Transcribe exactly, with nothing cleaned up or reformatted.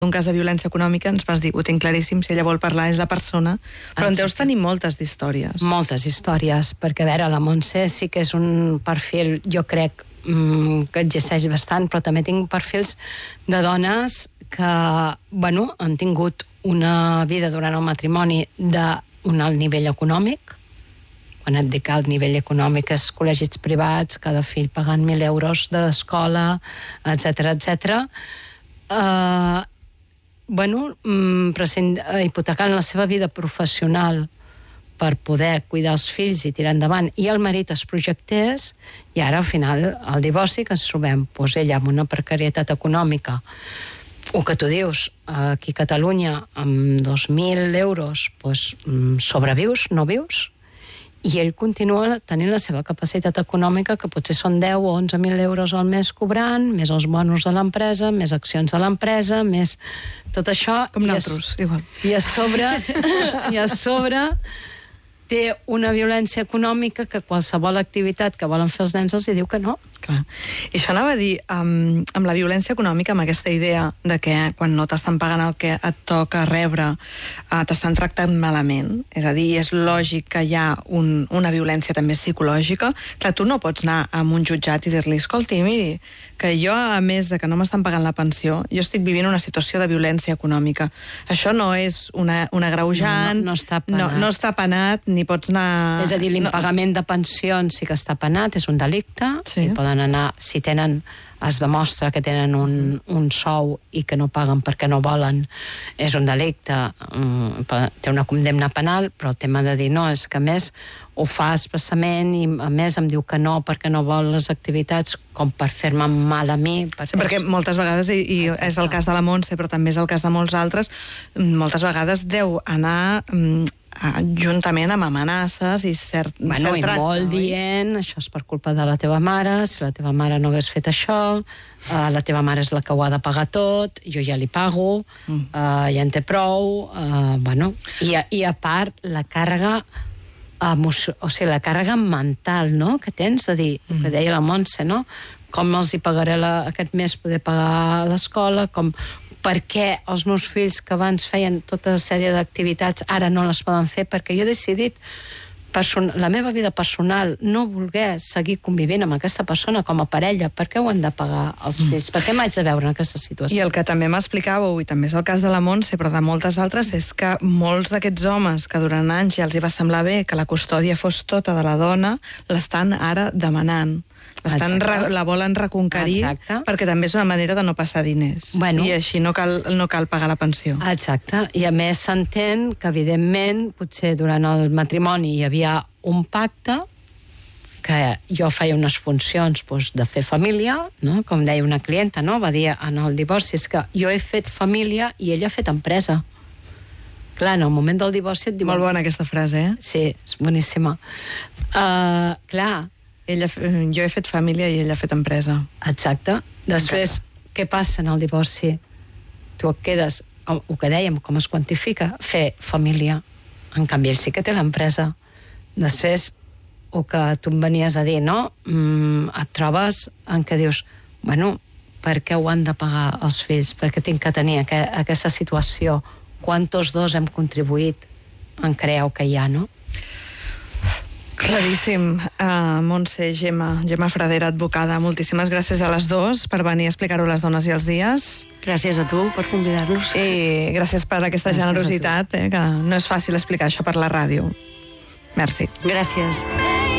un cas de violència econòmica ens vas dir, ho tinc claríssim, si ella vol parlar és la persona, però en deus tenir moltes d'històries. Moltes històries, perquè a veure, la Montse sí que és un perfil, jo crec, mmm, que existeix bastant, però també tinc perfils de dones que, bueno, han tingut una vida durant el matrimoni d'un alt nivell econòmic. Quan et dic alt nivell econòmic és col·legis privats, cada fill pagant mil euros d'escola, etcètera, etcètera. Uh, bueno, hipotecant la seva vida professional per poder cuidar els fills i tirar endavant, i el marit es projectés, i ara al final el divorci que ens trobem, doncs ella amb una precarietat econòmica, o que tu dius, aquí a Catalunya amb dos mil euros doncs, sobrevius, no vius, i ell continua tenint la seva capacitat econòmica, que potser són deu o onze mil euros al mes cobrant, més els bonos de l'empresa, més accions de l'empresa, més tot això. Com nosaltres, igual. I a sobre, i a sobre té una violència econòmica que qualsevol activitat que volen fer els nens els hi diu que no. Clar. I això anava a dir, um, amb la violència econòmica, amb aquesta idea de que quan no t'estan pagant el que et toca rebre, uh, t'estan tractant malament, és a dir, és lògic que hi ha un, una violència també psicològica. Clar, tu no pots anar a un jutjat i dir-li, escolti, miri, que jo, a més de que no m'estan pagant la pensió, jo estic vivint una situació de violència econòmica. Això no és una, una agreujant, no, no, no està penat. No, no està penat, ni pots anar... És a dir, l'impagament no... de pensions sí que està penat, és un delicte, sí. I poden anar, si tenen, es demostra que tenen un, un sou i que no paguen perquè no volen, és un delicte, té una condemna penal, però el tema de dir no, és que a més ho fa expressament i a més em diu que no perquè no vol les activitats com per fer-me mal a mi. Perquè, sí, perquè moltes vegades, i, i és el cas de la Montse, però també és el cas de molts altres, moltes vegades deu anar... juntament amb amenaces i cert, bueno, cert i tracte. molt dient, això és per culpa de la teva mare, si la teva mare no hagués fet això, uh, la teva mare és la que ho ha de pagar tot, jo ja li pago, mm. uh, ja en té prou, uh, bueno, i a, i a part la càrrega emoció, o sigui, la càrrega mental, no?, que tens, de dir, mm. que deia la Montse, no?, com els hi pagaré la, aquest mes poder pagar l'escola, com... per què els meus fills que abans feien tota una sèrie d'activitats ara no les poden fer, perquè jo he decidit person- la meva vida personal no voler seguir convivint amb aquesta persona com a parella, per què ho han de pagar els fills? Per què m'haig de veure en aquesta situació? I el que també m'explicàveu, i també és el cas de la Montse, però de moltes altres, és que molts d'aquests homes que durant anys ja els hi va semblar bé que la custòdia fos tota de la dona, l'estan ara demanant. Estan re, la volen reconquerir. Exacte. Perquè també és una manera de no passar diners. Bueno. I així no cal, no cal pagar la pensió. Exacte. I a més s'entén que, evidentment, potser durant el matrimoni hi havia un pacte que jo feia unes funcions doncs, de fer família, no? Com deia una clienta, no? Va dir en el divorci, és que jo he fet família i ella ha fet empresa. Clar, en el moment del divorci et diuen... Molt bona aquesta frase, eh? Sí, és boníssima. Uh, clar, Ella, jo he fet família i ella ha fet empresa. Exacte. Després, encara. Què passa en el divorci? Tu et quedes, com, el que dèiem, com es quantifica? Fer família. En canvi, ell sí que té l'empresa. Després, el que tu em venies a dir, no? Mm, et trobes en què dius, bueno, per què ho han de pagar els fills? Per què tinc que tenir aqu aquesta situació? Quan tots dos hem contribuït en crear el que hi ha, no? Claríssim. Uh, Montse, Gemma, Gemma Fradera, advocada, moltíssimes gràcies a les dues per venir a explicar-ho a les dones i els dies. Gràcies a tu per convidar-nos. I gràcies per aquesta gràcies generositat, eh, que no és fàcil explicar això per la ràdio. Merci. Gràcies.